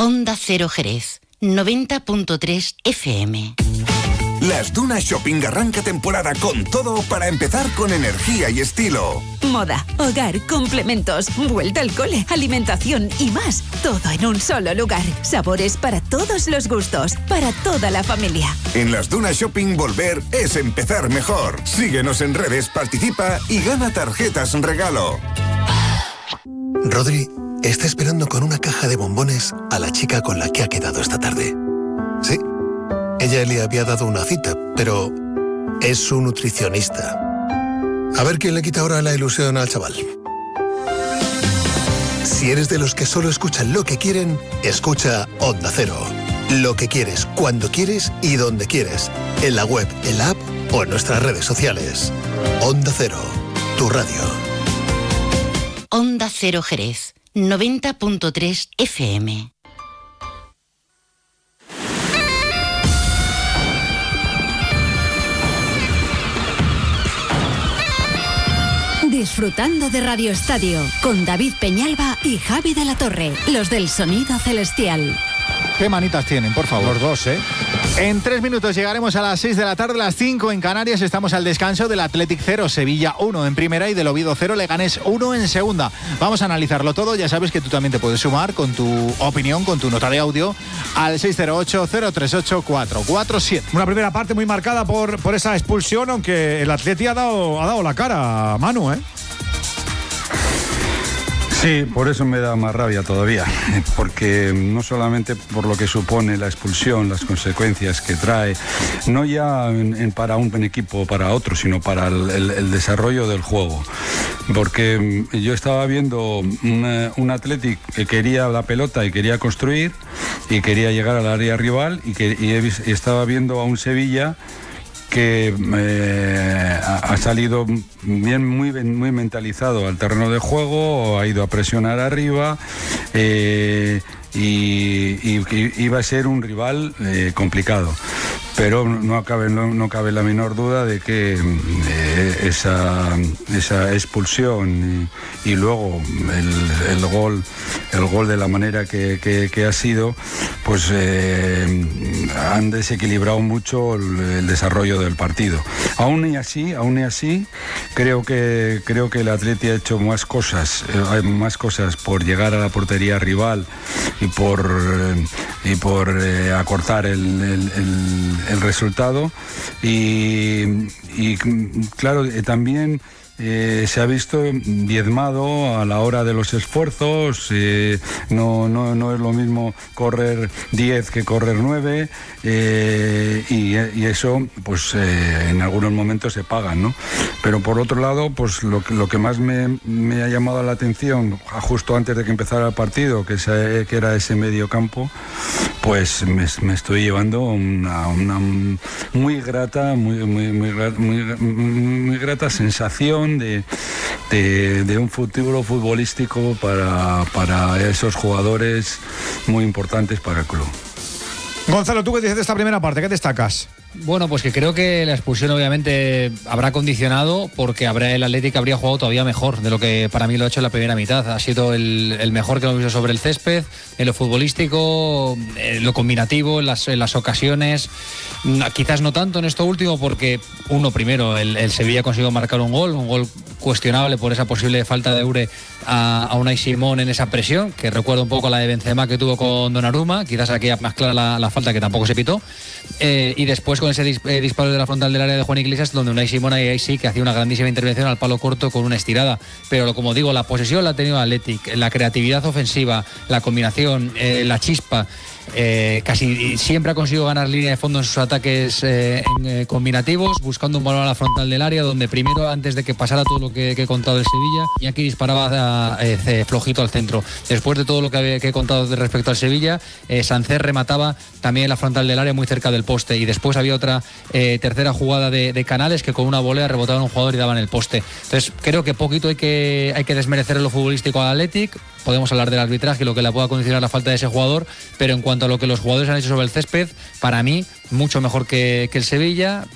Onda Cero Jerez, 90.3 FM. Las Dunas Shopping arranca temporada con todo para empezar con energía y estilo. Moda, hogar, complementos, vuelta al cole, alimentación y más. Todo en un solo lugar. Sabores para todos los gustos, para toda la familia. En Las Dunas Shopping volver es empezar mejor. Síguenos en redes, participa y gana tarjetas regalo. Rodri está esperando con una caja de bombones a la chica con la que ha quedado esta tarde. Sí, ella le había dado una cita, pero es su nutricionista. A ver quién le quita ahora la ilusión al chaval. Si eres de los que solo escuchan lo que quieren, escucha Onda Cero. Lo que quieres, cuando quieres y donde quieres. En la web, en la app o en nuestras redes sociales. Onda Cero, tu radio. Onda Cero Jerez, 90.3 FM. Disfrutando de Radio Estadio con David Peñalba y Javi de la Torre, los del sonido celestial. ¿Qué manitas tienen, por favor? Los dos, ¿eh? En 3 minutos llegaremos a las 6 de la tarde, las 5 en Canarias. Estamos al descanso del Athletic 0, Sevilla 1 en primera y del Oviedo 0, Leganés 1 en segunda. Vamos a analizarlo todo. Ya sabes que tú también te puedes sumar con tu opinión, con tu nota de audio al 608-038-447. Una primera parte muy marcada por esa expulsión, aunque el Athletic ha dado la cara, Manu, ¿eh? Sí, por eso me da más rabia todavía, porque no solamente por lo que supone la expulsión, las consecuencias que trae, no ya para un equipo o para otro, sino para el desarrollo del juego. Porque yo estaba viendo un Athletic que quería la pelota y quería construir y quería llegar al área rival y estaba viendo a un Sevilla que ha salido muy mentalizado al terreno de juego, ha ido a presionar arriba y iba a ser un rival complicado. Pero no cabe la menor duda de que esa expulsión y luego el gol de la manera que ha sido, pues han desequilibrado mucho el desarrollo del partido. Aún y así creo que el Atleti ha hecho más cosas por llegar a la portería rival y por acortar el resultado y claro, también se ha visto diezmado a la hora de los esfuerzos. No es lo mismo correr 10 que correr 9 y eso pues en algunos momentos se pagan, ¿no? Pero por otro lado, pues lo que más me ha llamado la atención justo antes de que empezara el partido, que era ese medio campo, pues me estoy llevando una muy grata sensación de un futuro futbolístico para esos jugadores muy importantes para el club. Gonzalo, ¿tú qué dices de esta primera parte? ¿Qué destacas? Bueno, pues que creo que la expulsión obviamente habrá condicionado porque el Athletic habría jugado todavía mejor de lo que para mí lo ha hecho en la primera mitad. Ha sido el mejor que hemos visto sobre el césped, en lo futbolístico, en lo combinativo, en las ocasiones. Quizás no tanto en esto último porque, primero, el Sevilla consiguió marcar un gol cuestionable por esa posible falta de Ure a Unai Simón en esa presión, que recuerda un poco a la de Benzema que tuvo con Donnarumma, quizás aquí más clara la falta que tampoco se pitó. Y después con ese disparo de la frontal del área de Juan Iglesias, donde Unai Simón ahí sí que hacía una grandísima intervención al palo corto con una estirada. Pero como digo, la posesión la ha tenido el Athletic, la creatividad ofensiva, la combinación, la chispa. Casi siempre ha conseguido ganar línea de fondo en sus ataques combinativos, buscando un balón a la frontal del área, donde primero, antes de que pasara todo lo que he contado del Sevilla, Iñaki disparaba flojito al centro. Después de todo lo que he contado respecto al Sevilla, Sancer remataba también en la frontal del área muy cerca del poste, y después había otra tercera jugada de Canales que con una volea rebotaba en un jugador y daba en el poste. Entonces creo que poquito hay que desmerecer en lo futbolístico al Athletic. Podemos hablar del arbitraje y lo que le pueda condicionar la falta de ese jugador, pero en cuanto a lo que los jugadores han hecho sobre el césped, para mí mucho mejor que el Sevilla.